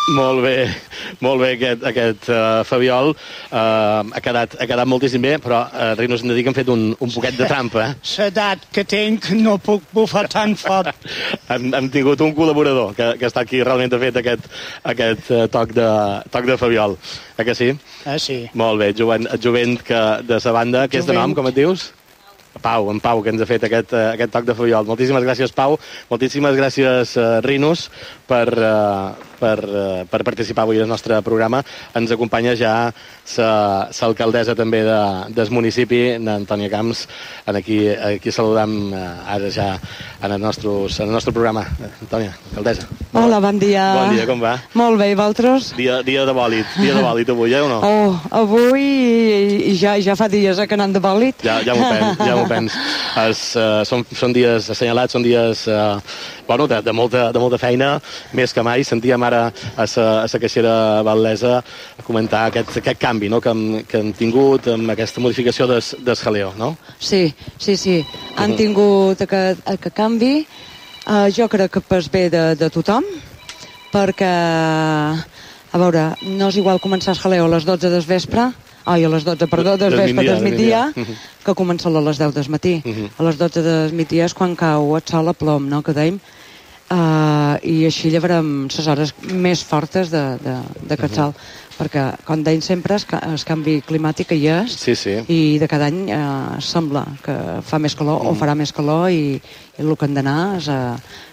Molt bé aquest Fabiol. Ha quedat moltíssim bé, però Rinos, hem de dir que hem fet un poquet de trampa. L'edat que tinc no puc bufar tan fort. Hem tingut un col·laborador que està aquí, realment ha fet aquest toc de Fabiol. Que sí? Sí. Molt bé, Jovent de sa banda. Què és de nom, com et dius? Pau, que ens ha fet aquest toc de Fabiol. Moltíssimes gràcies, Pau. Moltíssimes gràcies, Rinos, per participar avui al nostre programa. Ens acompanya ja l'alcaldessa també del municipi, Antònia Camps. Aquí saludam ara ja en el nostre programa. Antònia, alcaldessa. Hola, bon dia. Bon dia, com va? Molt bé, i vosaltres? Dia de bòlit avui, o no? Avui ja fa dies que anant de bòlit. Ja m'ho pens. Són dies assenyalats, són dies de molta feina, més que mai. Sentíem ara a la caixera Val·lesa comentar aquest canvi, no?, que han tingut amb aquesta modificació del jaleo, no? Sí. Han tingut aquest canvi. Jo crec que per bé de tothom, perquè, a veure, no és igual començar el jaleo a les 12 del vespre, a les 12, perdó, del vespre del migdia, que comença a les 10 del matí. A les 12 del migdia és quan cau el sol a plom, no?, que dèiem. I així llevarem les hores més fortes d'aquest sol, perquè, com deim sempre, el canvi climàtic hi és, i de cada any sembla que fa més calor o farà més calor, i el que hem d'anar és a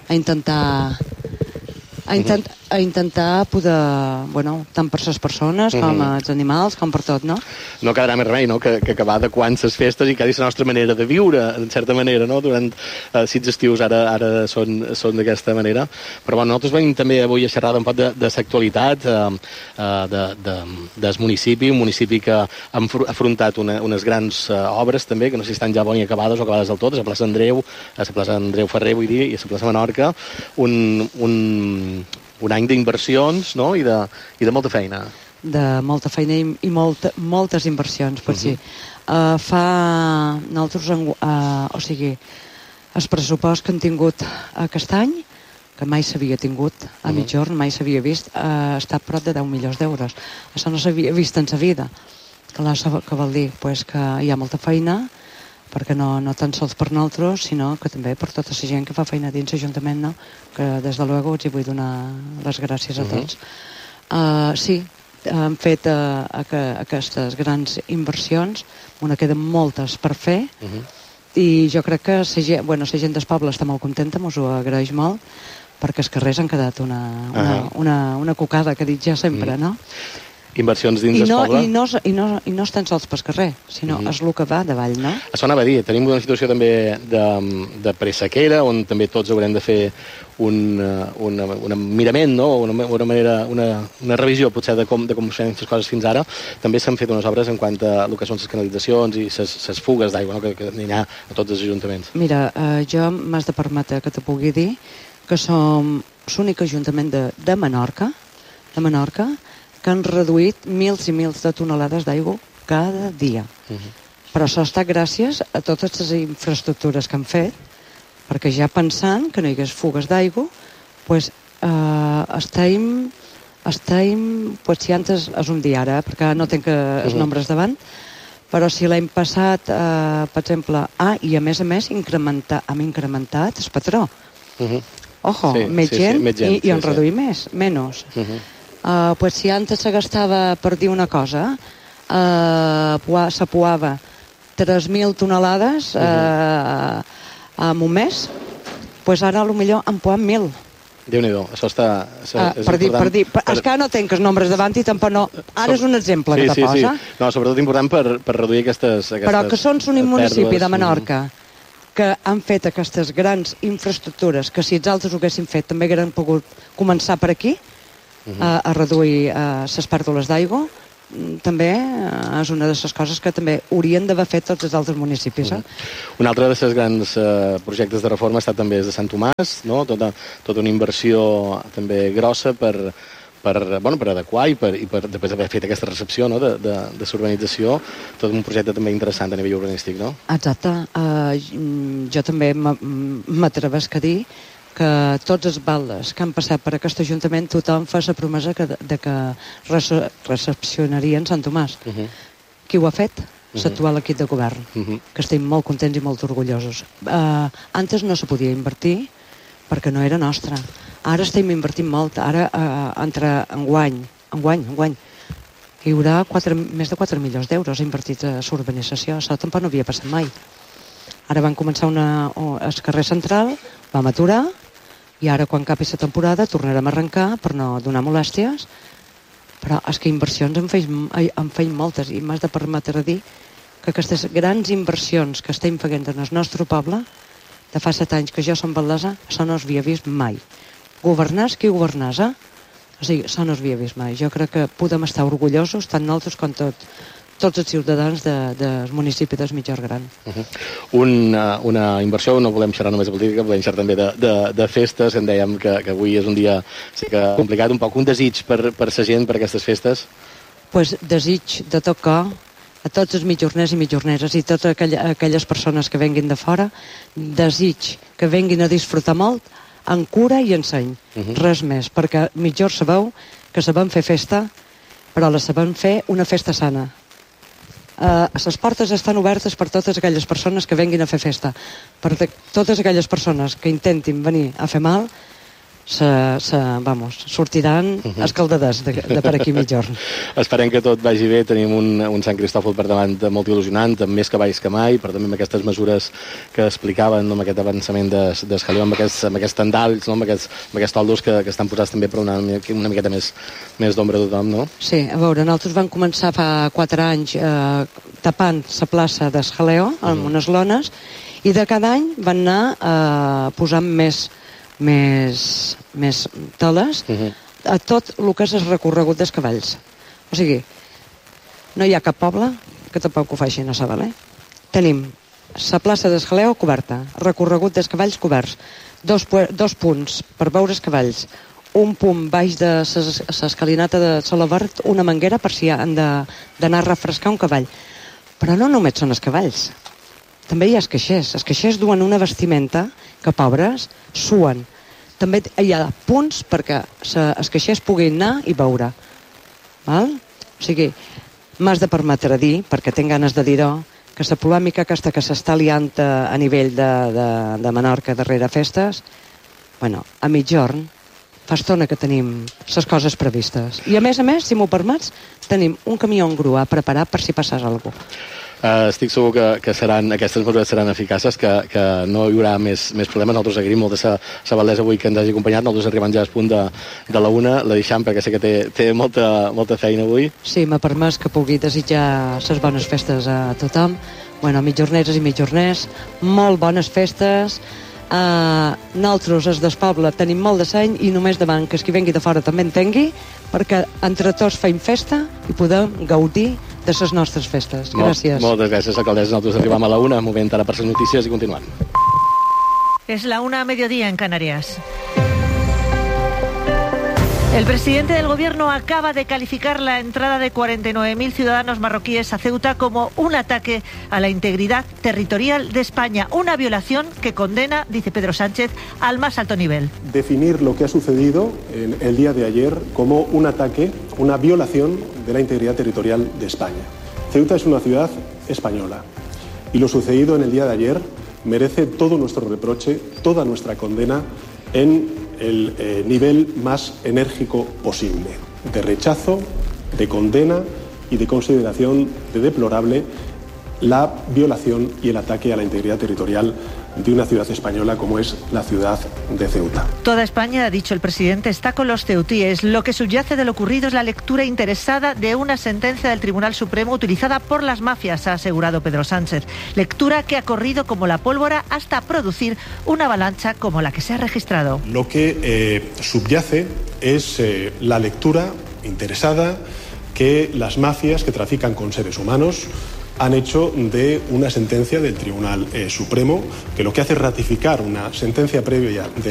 intentar poder, tant per les persones com els animals, com per tot, no? No quedarà més remei, no?, que acabar adequant les festes i quasi la nostra manera de viure, en certa manera, no?, durant els estius ara són d'aquesta manera. Però nosaltres venim també avui a xerrar un poc de l'actualitat del municipi, un municipi que ha afrontat unes grans obres també, que no sé si estan ja ben acabades o acabades del tot, a la plaça Andreu Ferrer, vull dir, i a la plaça Menorca, un any d'inversions, no?, i de molta feina. De molta feina i moltes inversions, pot ser. Nosaltres, o sigui, el pressupost que hem tingut aquest any, que mai s'havia tingut a mitjorn, mai s'havia vist, ha estat prop de 10 milions d'euros. Això no s'havia vist en sa vida. Què vol dir? Pues que hi ha molta feina, perquè no tan sols per nosaltres, sinó que també per tota la gent que fa feina dins l'Ajuntament, no?, que des de luego els vull donar les gràcies a tots. Sí, han fet aquestes grans inversions, una queden moltes per fer, i jo crec que la gent del poble està molt contenta, mos ho agraeix molt, perquè els carrers han quedat una cocada, que dic ja sempre, no? Inversions dins del poble. I no és tan sols pel carrer, sinó és el que va davall, no? Això anava a dir, tenim una situació també de pressequera, on també tots haurem de fer un mirament, no?, una revisió potser de com fem les coses fins ara. També s'han fet unes obres en quant a el que són les canalitzacions i les fugues d'aigua, no?, que n'hi ha a tots els ajuntaments. Mira, jo m'has de permetre que te pugui dir que som l'únic ajuntament de Menorca, que han reduït mils i mils de tonelades d'aigua cada dia. Però això ha estat gràcies a totes les infraestructures que han fet, perquè ja pensant que no hi hagués fugues d'aigua, doncs estem, si antes és un dia ara, perquè no tinc els nombres davant, però si l'any passat, per exemple, i a més hem incrementat el patró. Ojo, més gent i en reduir menys. Pues si antes se gastava, per dir una cosa, se poava 3.000 tonelades en un mes, pues ara potser en poem 1.000. Déu-n'hi-do, això està... Per dir, és que no tenc els nombres davant i tampoc no... Ara és un exemple que te posa. No, sobretot important per reduir aquestes però que són un municipi de Menorca que han fet aquestes grans infraestructures, que si els altres ho haguessin fet també hagueren pogut començar per aquí, a reduir les pèrdues d'aigua, també és una de les coses que també haurien d'haver fet tots els altres municipis. Un altre dels grans projectes de reforma ha estat també de Sant Tomàs, no?, tota una inversió també grossa per adequar i per després haver fet aquesta recepció, no?, de l'urbanització, tot un projecte també interessant a nivell urbanístic, no? Exacte. Jo també m'atrevesc a dir que tots els baldes que han passat per aquest Ajuntament tothom fa la promesa de que recepcionarien Sant Tomàs. Qui ho ha fet? L'actual equip de govern, que estem molt contents i molt orgullosos. Antes no se podia invertir perquè no era nostra. Ara estem invertint molt. Ara, entre enguany, hi haurà més de 4 milions d'euros invertits a l'urbanització. Això tampoc no havia passat mai. Ara van començar el carrer central, vam aturar, i ara, quan acabi la temporada, tornarem a arrencar per no donar molèsties. Però és que inversions en feim moltes, i m'has de permetre dir que aquestes grans inversions que estem fent en el nostre poble, de fa 7 anys que jo som batllessa, això no s'havia vist mai. Governars qui governàs, O sigui, això no s'havia vist mai. Jo crec que podem estar orgullosos, tant nosaltres com tots els ciutadans del municipi del Migjorn Gran. Una inversió, no volem xerrar només de política, volem xerrar també de festes, en dèiem que avui és un dia sí que complicat, un poc un desig per la gent, per aquestes festes. Pues desig de tot cor a tots els mitjorners i mitjorneres i totes aquelles persones que venguin de fora, desig que venguin a disfrutar molt, en cura i en seny, res més, perquè Migjorn sabeu que sabem fer festa, però la sabem fer una festa sana. Les portes estan obertes per totes aquelles persones que venguin a fer festa. Per totes aquelles persones que intentin venir a fer mal, sortiran escaldadors de per aquí Migjorn. Esperem que tot vagi bé. Tenim un Sant Cristòfol per davant molt il·lusionant, amb més cavalls que mai, però també amb aquestes mesures que explicaven, amb aquest avançament d'escalió, amb aquests tendalls, amb aquests toldos que estan posats també per una miqueta més d'ombra a tothom, no? Sí, a veure, nosaltres vam començar fa 4 anys tapant la plaça d'Escaleo amb unes lones, i de cada any van anar posant més teles a tot el que és el recorregut dels cavalls. O sigui, no hi ha cap poble que tampoc ho faci a Sabaler. Tenim la plaça d'Escaleo coberta, recorregut dels cavalls coberts, dos punts per veure els cavalls, un punt baix de l'escalinata de Solavert, una manguera per si han d'anar a refrescar un cavall. Però no només són els cavalls, també hi ha els caixers duen una vestimenta que, pobres, suen. També hi ha punts perquè els caixers puguin anar i veure. Val? O sigui, m'has de permetre dir, perquè tinc ganes de dir-ho, que la polèmica aquesta que s'està liant a nivell de Menorca darrere festes, bueno, a Migjorn fa estona que tenim les coses previstes. I a més, si m'ho permets, tenim un camió en grua preparat per si passés alguna cosa. Estic segur que aquestes mesures seran eficaces, que no hi haurà més problemes. Nosaltres agraïm molt de la Valdesa avui que ens hagi acompanyat. Nosaltres arribant ja al punt de la 1, la deixam perquè sé que té molta feina avui. Sí, m'ha permès que pugui desitjar les bones festes a tothom. Bueno, mitjorneres i mitjorners, molt bones festes. Nosaltres, els del poble, tenim molt de seny i només demano que qui vengui de fora també en tingui, perquè entre tots feim festa i podem gaudir de les nostres festes. Gràcies. Moltes gràcies, alcaldessa. Nosaltres arribam a la 1, moment ara per les notícies i continuant. Es la 1 a mediodía en Canarias. El presidente del gobierno acaba de calificar la entrada de 49.000 ciudadanos marroquíes a Ceuta como un ataque a la integridad territorial de España, una violación que condena, dice Pedro Sánchez, al más alto nivel. Definir lo que ha sucedido en el día de ayer como un ataque, una violación de la integridad territorial de España. Ceuta es una ciudad española y lo sucedido en el día de ayer merece todo nuestro reproche, toda nuestra condena en el nivel más enérgico posible, de rechazo, de condena y de consideración de deplorable la violación y el ataque a la integridad territorial de una ciudad española como es la ciudad de Ceuta. Toda España, ha dicho el presidente, está con los ceutíes. Lo que subyace de lo ocurrido es la lectura interesada de una sentencia del Tribunal Supremo utilizada por las mafias, ha asegurado Pedro Sánchez. Lectura que ha corrido como la pólvora hasta producir una avalancha como la que se ha registrado. Lo que subyace es la lectura interesada que las mafias que trafican con seres humanos han hecho de una sentencia del Tribunal Supremo, que lo que hace es ratificar una sentencia previa